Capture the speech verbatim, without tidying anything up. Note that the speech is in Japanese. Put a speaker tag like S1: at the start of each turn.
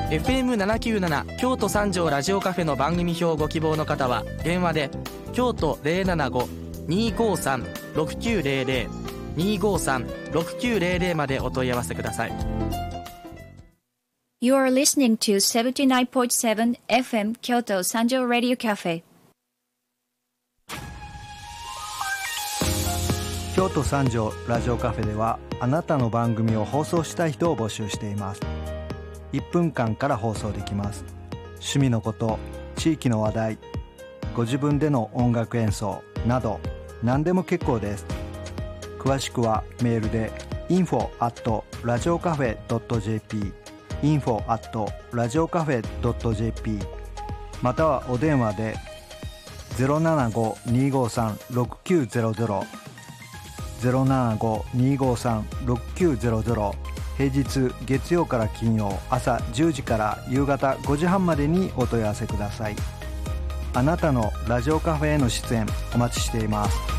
S1: エフエムななきゅうなな 京都三条ラジオカフェの番組表をご希望の方は電話で京都 ゼロななご にーごーさん ろくきゅうゼロゼロ にーごーさん ろくきゅうゼロゼロ までお問い合わせください。
S2: You are listening to セブンティナインポイントセブン エフエム 京都三条ラジオカフェ。
S3: 京都三条ラジオカフェではあなたの番組を放送したい人を募集しています。いっぷんかんから放送できます。趣味のこと、地域の話題、ご自分での音楽演奏など何でも結構です。詳しくはメールで インフォ アット ラジオカフェ ドット ジェーピー インフォ アット ラジオカフェ ドット ジェーピー またはお電話で ゼロななご にーごーさん ろくきゅうゼロゼロ ゼロななご にーごーさん ろくきゅうゼロゼロ、平日月曜から金曜朝じゅうじから夕方ごじはんまでにお問い合わせください。あなたのラジオカフェへの出演お待ちしています。